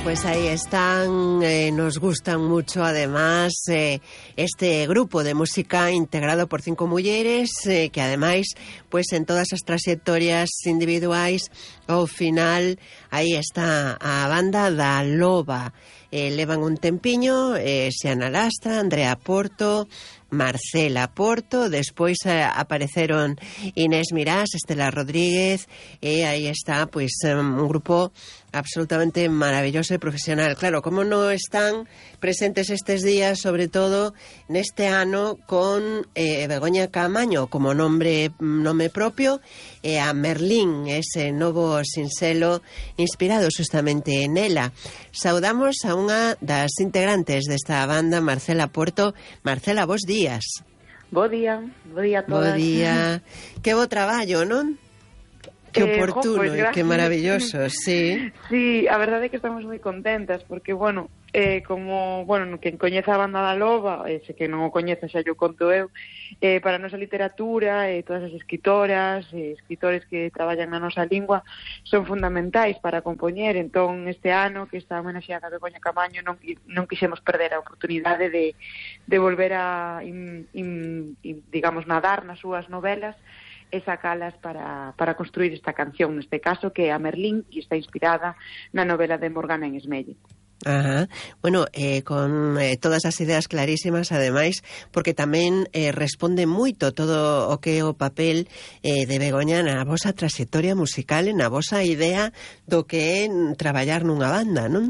Pues ahí están, nos gustan mucho además este grupo de música integrado por 5 mulleres que ademais, pues en todas as trayectorias individuais ao final aí está a banda da Loba. Levan un tempiño, Xiana Lastra, Andrea Porto, Marcela Porto, despois apareceron Inés Mirás, Estela Rodríguez, e aí está pois un grupo absolutamente maravilloso e profesional. Claro, como non están presentes estes días, sobre todo neste ano, con Begoña Caamaño como nome propio, e a Merlín, ese novo sinxelo inspirado justamente en ela. Saudamos a unha das integrantes desta banda, Marcela Porto. Marcela, bos días. Bo día a todas. Bo día. Que bo traballo, non? Que oportuno pues, e que maravilloso, sí. Sí, a verdade é que estamos moi contentas porque, bueno, como, bueno, quen coñece a banda da Loba, se que non o coñece xa yo conto eu, para a nosa literatura, todas as escritoras, escritores que traballan na nosa lingua son fundamentais para compoñer. Entón, este ano que está homenaxeada a Begoña Caamaño non quixemos perder a oportunidade de volver a, digamos, nadar nas súas novelas e sacalas para construir esta canción, neste caso, que é a Merlín, que está inspirada na novela de Morgana en Esmelle. Ajá. Bueno, con todas as ideas clarísimas, ademais, porque tamén responde moito todo o que é o papel de Begoña na vosa trayectoria musical e na vosa idea do que é traballar nunha banda, non?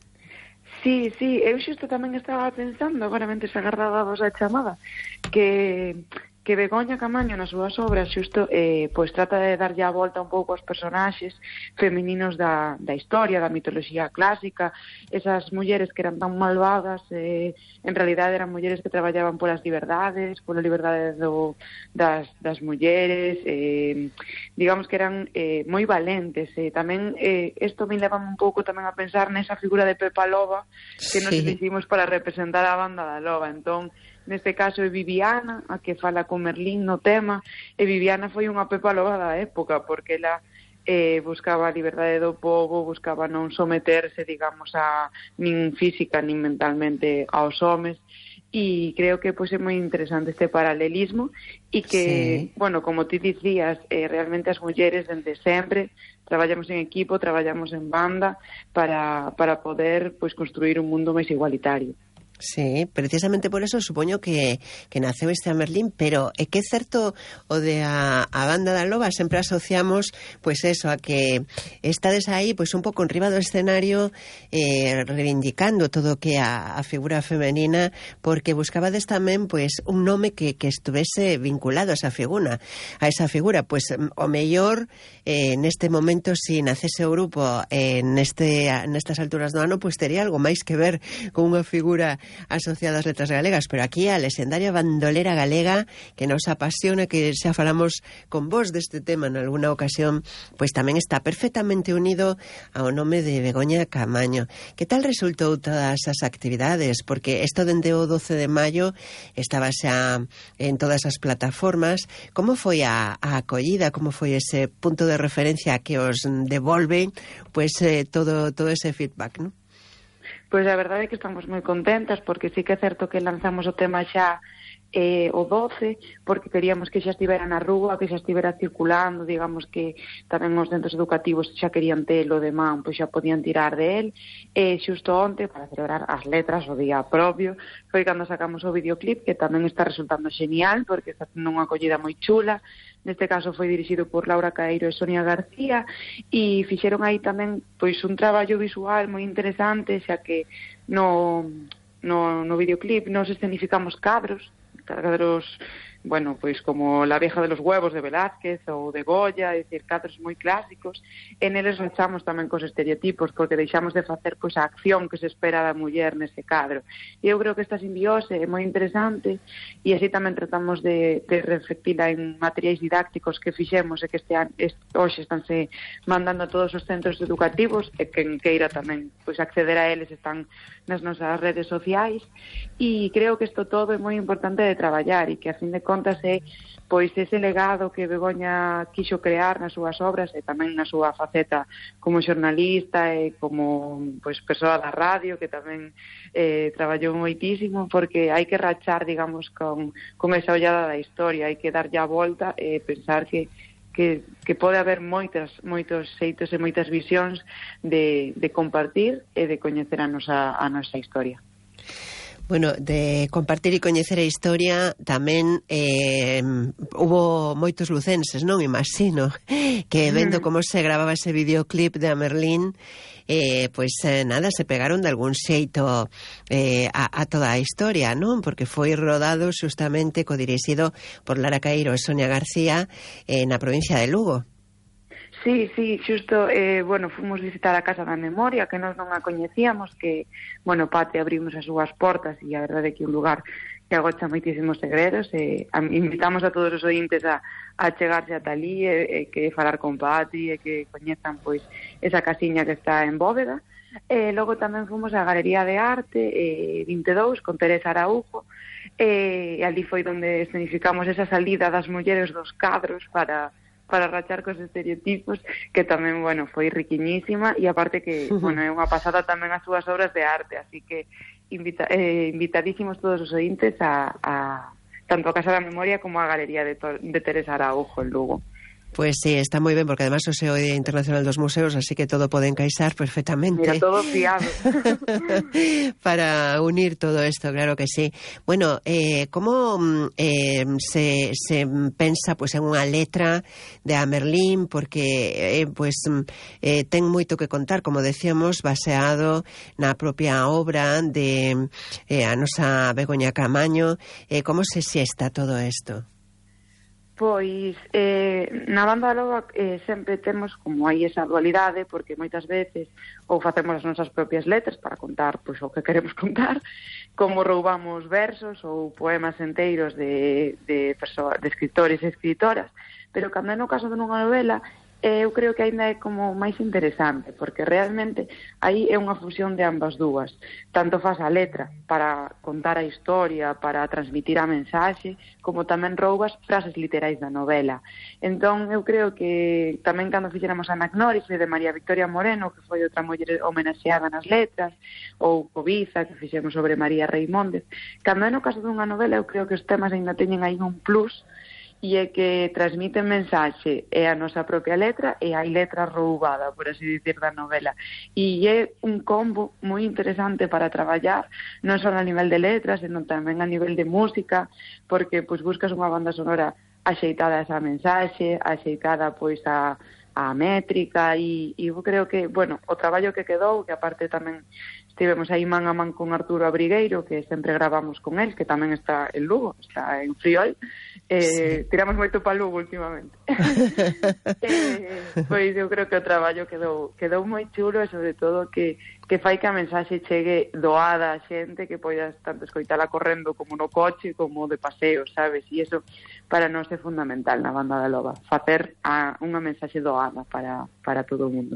Sí, eu xusto tamén estaba pensando, agora mentre se agardaba a vosa chamada, que Begoña Caamaño nas súas obras xusto pois trata de darlle a volta un pouco aos personaxes femininos da historia, da mitoloxía clásica, esas mulleres que eran tan malvadas, en realidade eran mulleres que traballaban polas liberdades, pola liberdade das mulleres, digamos que eran moi valentes. Tamén isto me leva un pouco tamén a pensar nesa figura de Pepa Loba que nos hicimos para representar a banda da Loba. Entón, neste caso é Viviana a que fala con Merlín no tema, e Viviana foi unha Pepa Loba da época porque ela buscaba a liberdade do povo, buscaba non someterse, digamos, a nin física nin mentalmente aos homes, e creo que pois é moi interesante este paralelismo e que, sí, bueno, como ti dicías, realmente as mulleres dende sempre traballamos en equipo, traballamos en banda para poder pois construir un mundo máis igualitario. Sí, precisamente por eso supoño que naceu este a Merlín, pero é que é certo o de a banda da Loba, sempre asociamos pois eso, a que estades aí pois un pouco enriba do escenario reivindicando todo o que é a figura femenina, porque buscabades tamén pois un nome que estuvese vinculado a esa figura, pois o mellor neste momento, si nacese o grupo nestas alturas do ano, pois tería algo máis que ver con unha figura asociada ás letras galegas, pero aquí a lexendaria bandolera galega que nos apasiona, que xa falamos con vos deste tema en alguna ocasión, pois tamén está perfectamente unido ao nome de Begoña Caamaño. Que tal resultou todas as actividades? Porque isto dende o 12 de maio estaba xa en todas as plataformas. Como foi a acollida? Como foi ese punto de referencia que os devolve pois todo ese feedback, non? Pois a verdade é que estamos moi contentas porque sí que é certo que lanzamos o tema xa o 12, porque queríamos que xa estivera na rúa, que xa estivera circulando, digamos que tamén os centros educativos xa querían telo de man, pois xa podían tirar de él. Xusto onte, para celebrar as letras, o día propio, foi cando sacamos o videoclip, que tamén está resultando genial, porque está tendo unha acollida moi chula. Neste caso foi dirixido por Laura Caeiro e Sonia García, e fixeron aí tamén pois un traballo visual moi interesante, xa que no videoclip nos escenificamos cadros, bueno, pois como La vieja de los huevos de Velázquez ou de Goya, é dicir, cadros moi clásicos, e neles rachamos tamén cos estereotipos, porque deixamos de facer pois a acción que se espera da muller nese cadro. E eu creo que esta simbiose é moi interesante, e así tamén tratamos de reflectila en materiais didácticos que fixemos e que hoxe estánse mandando a todos os centros educativos, e quen queira tamén pois acceder a eles están nas nosas redes sociais, e creo que isto todo é moi importante de traballar, e que a fin de contas é pois ese legado que Begoña quixo crear nas súas obras e tamén na súa faceta como xornalista e como pois persoa da radio, que tamén traballou moitísimo, porque hai que rachar, digamos, con esa ollada da historia, hai que darlle a volta e pensar que pode haber moitos xeitos e moitas visións de compartir e de coñecer a nosa historia. Bueno, de compartir e coñecer a historia tamén hubo moitos lucenses, non? Imagino que vendo como se gravaba ese videoclip de A Merlín, pois nada, se pegaron de algún xeito a toda a historia, non? Porque foi rodado xustamente codirixido por Lara Caíro e Sonia García na provincia de Lugo. Sí, xusto, fomos visitar a Casa da Memoria, que nós non a coñecíamos, que, Pate abrimos as súas portas e a verdade é que é un lugar que agocha moitísimos segredos, e invitamos a todos os ointes a chegarse ata ali e que falar con Pati e que coñezan, pois, esa casiña que está en Bóveda. Logo tamén fomos á Galería de Arte 22 con Teresa Araujo, e ali foi onde escenificamos esa salida das mulleres dos cadros para rachar cos estereotipos, que tamén, foi riquiñísima, e aparte que, é unha pasada tamén as súas obras de arte, así que invitadísimos todos os ointes a tanto a Casa da Memoria como a Galería de Teresa Araujo en Lugo. Pues sí, está moi ben, porque además o é o Día Internacional dos Museos, así que todo pode encaixar perfectamente. Mira, todo fiado. Para unir todo isto, claro que sí. Bueno, como se pensa pues, en unha letra de A Merlín, porque ten moito que contar, como decíamos, baseado na propia obra de a nosa Begoña Caamaño. Como se xesta todo isto? Pois, na Banda da Loba sempre temos como aí esa dualidade, porque moitas veces ou facemos as nosas propias letras para contar pois o que queremos contar, como roubamos versos ou poemas enteiros de escritores e escritoras, pero cando é no caso de unha novela, eu creo que ainda é como máis interesante, porque realmente aí é unha fusión de ambas dúas. Tanto faz a letra para contar a historia, para transmitir a mensaxe, como tamén roubas frases literais da novela. Entón, eu creo que tamén cando fixéramos a Anagnórife de María Victoria Moreno, que foi outra muller homenaxeada nas letras, ou Cobiza, que fixemos sobre María Reimóndez, cando é no caso dunha novela, eu creo que os temas ainda teñen aí un plus, e é que transmiten mensaxe e a nosa propia letra e hai letra roubada, por así dicir, da novela. E é un combo moi interesante para traballar, non só a nivel de letras, senón tamén a nivel de música, porque pois buscas unha banda sonora axeitada a esa mensaxe, axeitada pois a métrica, e eu creo que, o traballo que quedou, que aparte tamén estivemos aí man a man con Arturo Abrigueiro, que sempre gravamos con el, que tamén está en Lugo, está en Friol, sí. Tiramos moito para Lugo últimamente. Pois eu creo que o traballo quedou moi chulo, e sobre todo que fai que a mensaxe chegue doada a xente, que poidas tanto escoitala correndo como no coche, como de paseo, sabes? E iso para nós é fundamental na Banda da Loba, facer unha mensaxe doada para todo o mundo.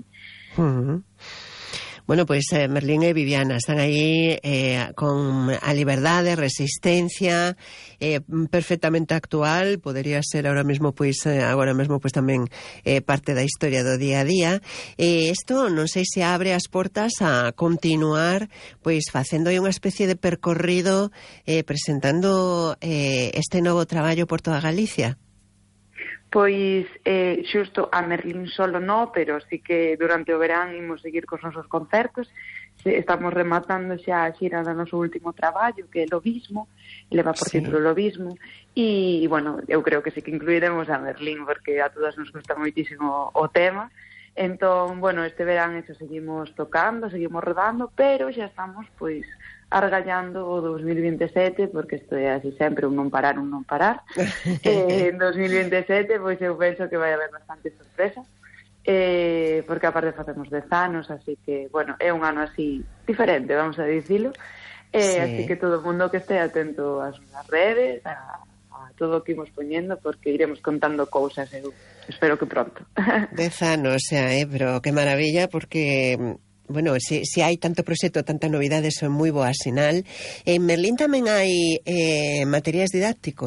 Bueno, pois Merlín e Viviana están aí con a liberdade, resistencia, perfectamente actual, podería ser agora mesmo pois tamén parte da historia do día a día. Isto non sei se abre as portas a continuar pois facendo aí unha especie de percorrido presentando este novo traballo por toda Galicia. Pois, xusto a Merlín solo no, pero sí que durante o verán imos seguir cos nosos concertos. Estamos rematando xa a xira do noso último traballo, que é Lobismo, leva por título Lobismo, e, eu creo que sí que incluiremos a Merlín, porque a todas nos gusta moitísimo o tema. Entón, este verán eso seguimos tocando, seguimos rodando, pero xa estamos, pois, argallando o 2027, porque isto é así sempre, un non parar. En 2027, pois eu penso que vai haber bastante sorpresa, porque aparte facemos 10 anos, así que, é un ano así diferente, vamos a dicilo, así que todo o mundo que este atento ás redes, a todo o que imos poñendo, porque iremos contando cousas, eu espero que pronto. 10 anos, pero que maravilla, porque... si hai tanto proxecto, tanta novidade, son moi boa sinal. En Merlín tamén hai materiais didácticos.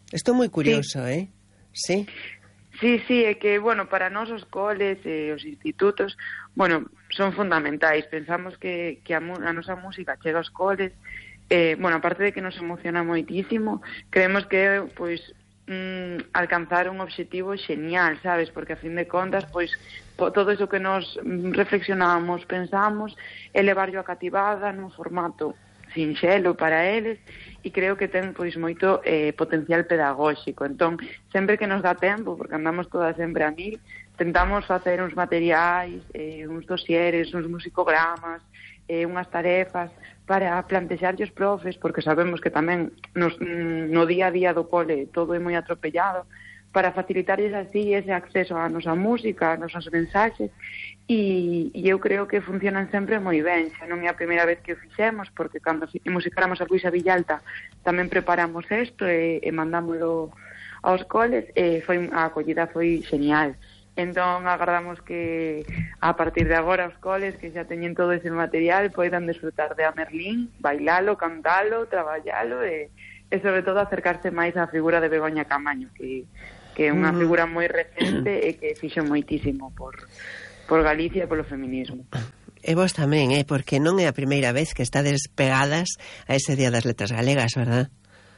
Isto é moi curioso, Sí. Sí, é que, bueno, para nós os coles e os institutos, bueno, son fundamentais. Pensamos que a nosa música chega aos coles, bueno, aparte de que nos emociona moitísimo, creemos que, pois, alcanzar un obxectivo xenial, sabes? Porque, a fin de contas, pois, todo iso que nos reflexionamos, pensamos, elevarlo a cativada nun formato sinxelo para eles, e creo que ten pois moito potencial pedagóxico. Entón, sempre que nos dá tempo, porque andamos todas sempre a mil, tentamos facer uns materiais, uns dosieres, uns musicogramas, unhas tarefas para plantexarlle os profes, porque sabemos que tamén no día a día do cole todo é moi atropellado, para facilitarles así ese acceso á nosa música, ás nosas mensaxes, e eu creo que funcionan sempre moi ben. Xa non é a primeira vez que o fixemos, porque cando musicáramos a Luisa Villalta tamén preparamos isto e mandámoslo aos coles, e a acollida foi genial. Entón, agardamos que a partir de agora os coles que xa teñen todo ese material poidan desfrutar de A Merlín, bailalo, cantalo, traballalo e sobre todo acercarse máis á figura de Begoña Caamaño, que é unha figura moi recente e que fixo moitísimo por Galicia e polo feminismo. E vos tamén, porque non é a primeira vez que estades pegadas a ese Día das Letras Galegas, verdad?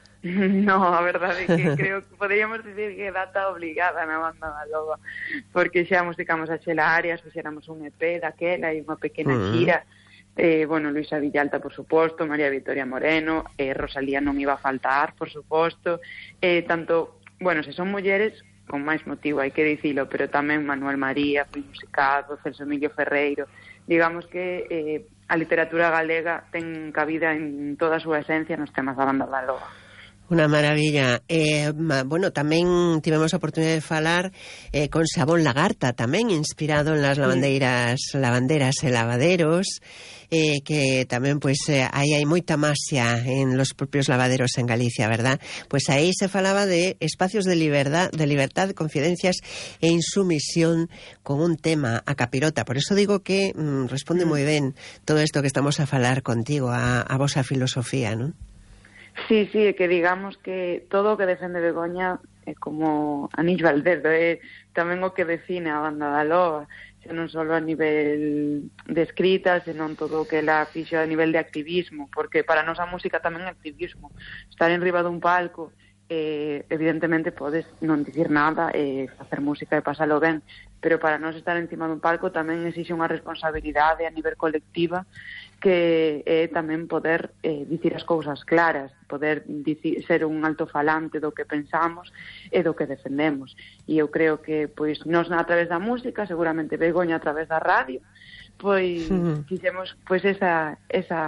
No, a verdade é que creo que poderíamos dicir que é data obligada na Banda da Loba, porque xa musicamos a Xela Arias, fixéramos un EP daquela e unha pequena xira. Bueno, Luisa Villalta, por suposto, María Victoria Moreno, Rosalía non iba a faltar, por suposto, tanto, bueno, se son mulleres, con máis motivo, hai que dicilo, pero tamén Manuel María, foi musicado, Celso Emilio Ferreiro, digamos que a literatura galega ten cabida en toda a súa esencia nos temas da Banda da Loba. Unha maravilla. Bueno, tamén tivemos a oportunidade de falar con Xabón Lagarta, tamén inspirado en las lavanderas e lavaderos, que tamén, pois, aí hai moita masia en los propios lavaderos en Galicia, verdad? Pois aí se falaba de espacios de libertad, confidencias e insumisión con un tema, a capirota. Por eso digo que responde moi ben todo isto que estamos a falar contigo, a vosa filosofía, non? Sí, é que digamos que todo o que defende Begoña é como anillo al dedo, é tamén o que define a Banda da Loba, xa non só a nivel de escrita, senón todo o que ela fixo a nivel de activismo, porque para nós a música tamén é activismo. Estar en riba dun palco, evidentemente podes non dicir nada e facer música e pasalo ben, pero para nós estar encima dun palco tamén exixe unha responsabilidade a nivel colectiva, que é tamén poder dicir as cousas claras, poder ser un altofalante do que pensamos e do que defendemos. E eu creo que pois nós a través da música, seguramente Begoña a través da radio, pois fixemos pois esa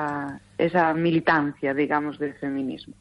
militancia, digamos, del feminismo.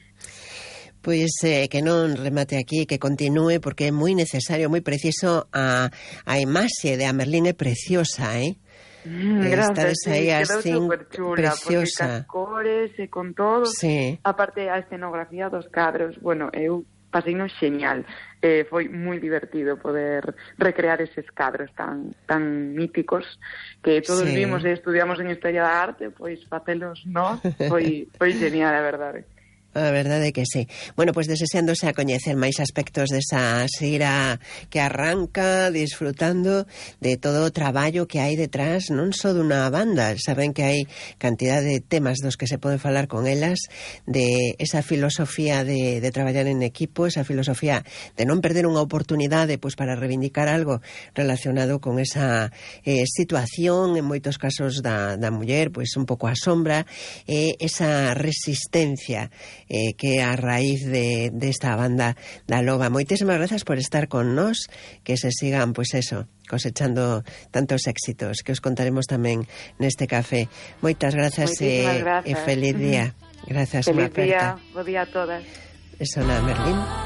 Pois que non remate aquí, que continúe, porque é moi necesario, moi preciso. A imaxe de A Merlín é preciosa, Gracias, aí quedou superchula, preciosa, porque con cores e con todo, sí. Aparte a escenografía dos cadros, bueno, eu paseino xeñal, foi moi divertido poder recrear eses cadros tan míticos que todos vimos e estudiamos en Historia da Arte, pois facelos nós, foi genial, a verdade. A verdade é que sí. Bueno, pois deseándose a coñecer máis aspectos desa xira que arranca, disfrutando de todo o traballo que hai detrás, non só dunha banda. Saben que hai cantidad de temas dos que se pode falar con elas, de esa filosofía de traballar en equipo, esa filosofía de non perder unha oportunidade pois para reivindicar algo relacionado con esa situación, en moitos casos da muller, pois un pouco a sombra, esa resistencia que a raíz desta Banda da Loba. Moitísimas grazas por estar con nós, que se sigan, pois eso, cosechando tantos éxitos, que os contaremos tamén neste café. Moitas grazas e feliz día. Grazas, feliz día, bo día a todas. Eso na Merlín.